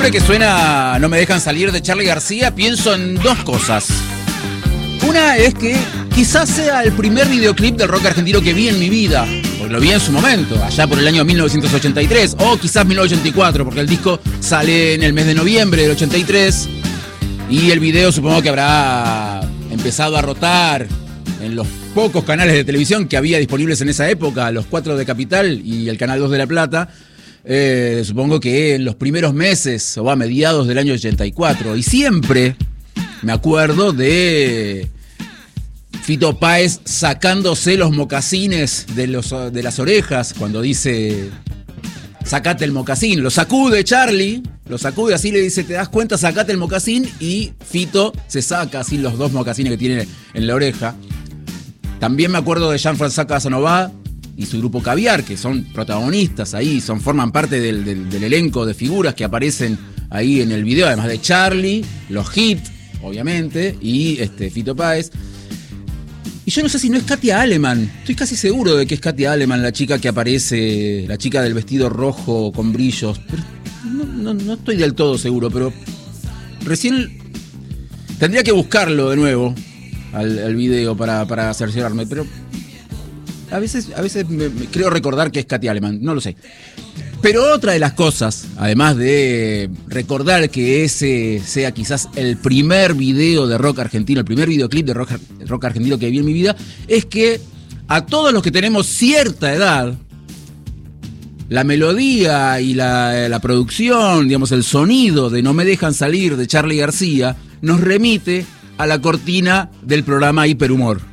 Siempre que suena No me dejan salir de Charly García, pienso en dos cosas. Una es que quizás sea el primer videoclip del rock argentino que vi en mi vida, porque lo vi en su momento, allá por el año 1983, o quizás 1984, porque el disco sale en el mes de noviembre del 83, y el video supongo que habrá empezado a rotar en los pocos canales de televisión que había disponibles en esa época, los 4 de Capital y el Canal 2 de La Plata. Supongo que en los primeros meses o a mediados del año 84. Y siempre me acuerdo de Fito Páez sacándose los mocasines de las orejas cuando dice sacate el mocasín. Lo sacude Charly, lo sacude así, le dice, ¿te das cuenta? Sacate el mocasín. Y Fito se saca así los dos mocasines que tiene en la oreja. También me acuerdo de Jean-François Casanova y su grupo Caviar, que son protagonistas ahí, forman parte del elenco de figuras que aparecen ahí en el video, además de Charly, los hits, obviamente, y Fito Páez. Y yo no sé si no es Katia Aleman, estoy casi seguro de que es Katia Aleman la chica que aparece, la chica del vestido rojo con brillos, pero no estoy del todo seguro, pero recién tendría que buscarlo de nuevo al video para cerciorarme, pero a veces me creo recordar que es Katia Aleman, no lo sé. Pero otra de las cosas, además de recordar que ese sea quizás el primer video de rock argentino, el primer videoclip de rock argentino que vi en mi vida, es que a todos los que tenemos cierta edad, la melodía y la producción, digamos, el sonido de No me dejan salir de Charly García, nos remite a la cortina del programa Hiperhumor.